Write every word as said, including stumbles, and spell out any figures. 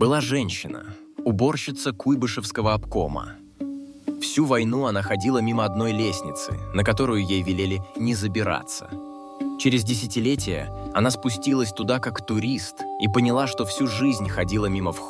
Была женщина, уборщица Куйбышевского обкома. Всю войну она ходила мимо одной лестницы, на которую ей велели не забираться. Через десятилетия она спустилась туда как турист и поняла, что всю жизнь ходила мимо входа